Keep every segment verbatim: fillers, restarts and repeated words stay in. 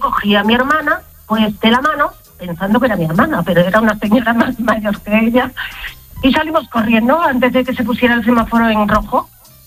cogí a mi hermana, pues de la mano, pensando que era mi hermana, pero era una señora más mayor que ella, y salimos corriendo antes de que se pusiera el semáforo en rojo.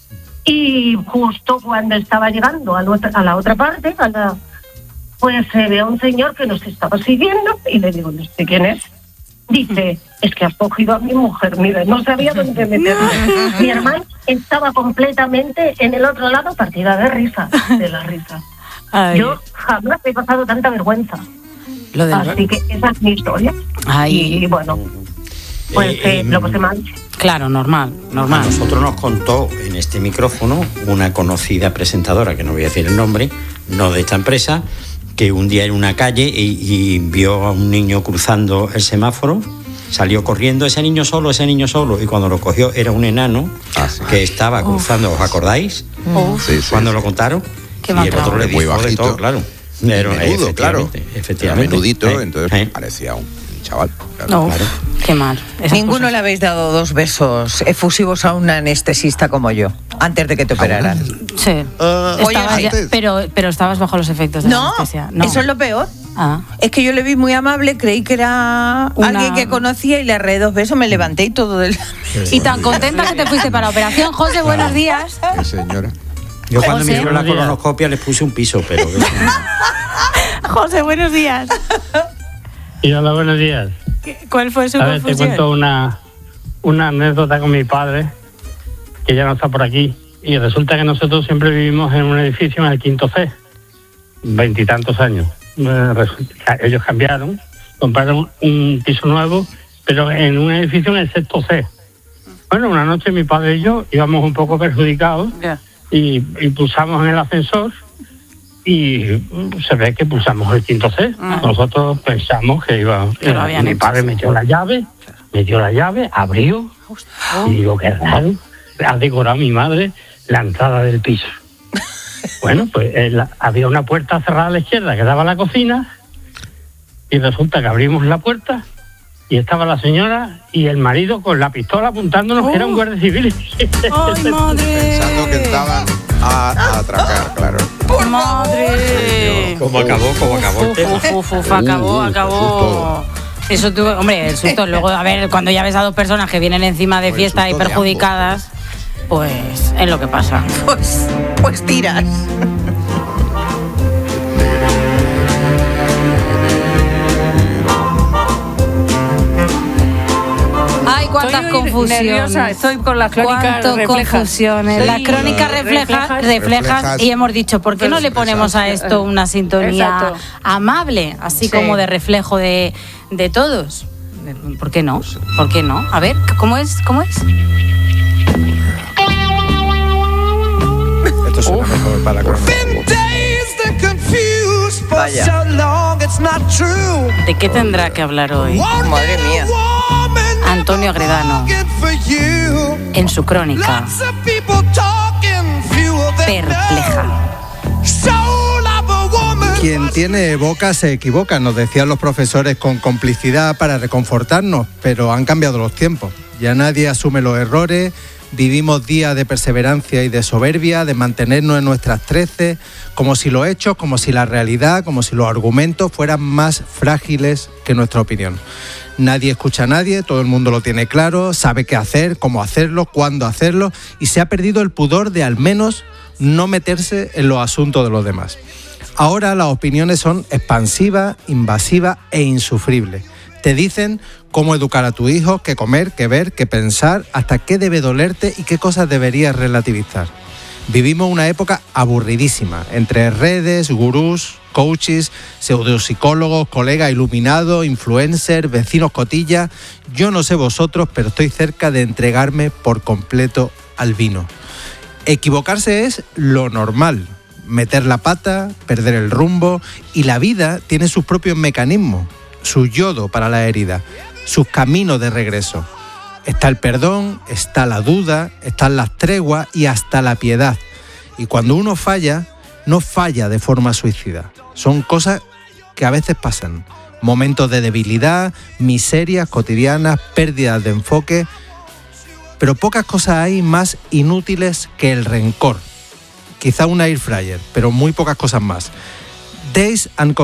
Y justo cuando estaba llegando a la otra, a la otra parte, a la, pues se ve a un señor que nos estaba siguiendo y le digo, no sé quién es. Dice, es que has cogido a mi mujer, mira, no sabía dónde meterme. Mi hermano estaba completamente en el otro lado, partida de risa, de la risa. Ay. Yo jamás he pasado tanta vergüenza. Lo del... Así que esa es mi historia. Ay. Y bueno, pues eh, eh, lo pasé mal. Claro, normal, normal. A nosotros nos contó en este micrófono una conocida presentadora, que no voy a decir el nombre, no de esta empresa, que un día en una calle y, y vio a un niño cruzando el semáforo, salió corriendo ese niño solo, ese niño solo, y cuando lo cogió era un enano ah, sí. que estaba Uf. cruzando, ¿os acordáis? Uf. Sí, sí, cuando sí. lo contaron, Qué y el otro le dijo de todo, claro. Era menudo, claro. Efectivamente. Era menudito, eh, entonces eh. parecía un chaval. Claro. No, claro. Qué mal. Ninguno cosas. le habéis dado dos besos efusivos a un anestesista como yo, antes de que te operaran. Sí. Uh, estabas ya, pero, pero estabas bajo los efectos de no, la anestesia. No, eso es lo peor. Ah. Es que yo le vi muy amable, creí que era Una... alguien que conocía y le arreé dos besos, me levanté y todo del... Y tan contenta que te fuiste para la operación. José, buenos días. Qué señora. Yo cuando José, me hicieron la colonoscopia les puse un piso, pero... José, buenos días. Y hola, buenos días. ¿Cuál fue su A ver, confusión? te cuento una, una anécdota con mi padre, que ya no está por aquí. Y resulta que nosotros siempre vivimos en un edificio en el quinto C, veintitantos años. Resulta, ellos cambiaron, compraron un piso nuevo, pero en un edificio en el sexto C. Bueno, una noche mi padre y yo íbamos un poco perjudicados yeah. y, y pulsamos en el ascensor y se ve que pulsamos el quinto C. Uh-huh. Nosotros pensamos que iba... Eh, mi padre hecho, metió sí. la llave, metió la llave, abrió, oh. y digo, qué raro, ha decorado mi madre la entrada del piso. Bueno, pues eh, la, había una puerta cerrada a la izquierda que daba a la cocina y resulta que abrimos la puerta y estaba la señora y el marido con la pistola apuntándonos oh. que era un guardia civil. ¡Ay, madre! Pensando que estaban a, a atracar, claro. ¡Por madre! ¿Cómo acabó? ¿Cómo acabó el tema? Uf, uf, uf, acabó, acabó. Eso tuvo, hombre, el susto. Luego, a ver, cuando ya ves a dos personas que vienen encima de fiesta y perjudicadas, pues es lo que pasa. Pues, pues tiras. Ay, cuántas estoy confusiones. Nerviosa, estoy con las crónicas reflejas. confusiones. Sí. Las crónicas reflejas, reflejas, reflejas y hemos dicho, ¿por qué no le ponemos a esto una sintonía Exacto. amable, así sí. como de reflejo de, de todos? ¿Por qué no? ¿Por qué no? A ver, ¿cómo es? ¿Cómo es? Esto suena Uf. mejor para la crónica. Vaya. ¿De qué tendrá que hablar hoy? Madre mía. Antonio Agredano, en su crónica Perpleja. Quien tiene boca se equivoca, nos decían los profesores con complicidad para reconfortarnos, pero han cambiado los tiempos. Ya nadie asume los errores, vivimos días de perseverancia y de soberbia, de mantenernos en nuestras trece, como si los hechos, como si la realidad, como si los argumentos fueran más frágiles que nuestra opinión. Nadie escucha a nadie, todo el mundo lo tiene claro, sabe qué hacer, cómo hacerlo, cuándo hacerlo, y se ha perdido el pudor de al menos no meterse en los asuntos de los demás. Ahora las opiniones son expansivas, invasivas e insufribles. Te dicen cómo educar a tu hijo, qué comer, qué ver, qué pensar, hasta qué debe dolerte y qué cosas deberías relativizar. Vivimos una época aburridísima, entre redes, gurús, coaches, pseudopsicólogos, colegas iluminados, influencers, vecinos cotillas. Yo no sé vosotros, pero estoy cerca de entregarme por completo al vino. Equivocarse es lo normal, meter la pata, perder el rumbo, y la vida tiene sus propios mecanismos, su yodo para la herida, sus caminos de regreso. Está el perdón, está la duda, están las treguas y hasta la piedad. Y cuando uno falla, no falla de forma suicida. Son cosas que a veces pasan. Momentos de debilidad, miserias cotidianas, pérdidas de enfoque. Pero pocas cosas hay más inútiles que el rencor. Quizá una air fryer, pero muy pocas cosas más. Days and